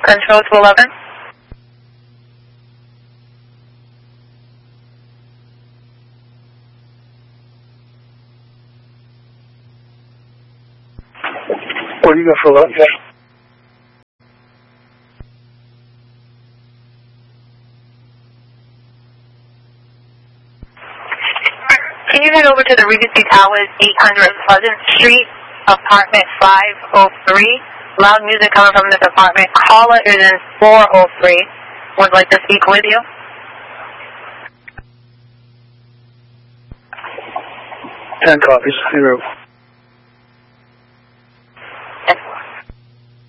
Control to 11. What do you got for 11? Can you head over to the Regency Towers, 800 Pleasant Street, apartment 503? Loud music coming from this apartment. Caller is in 403. Would like to speak with you. 10 copies. Hey,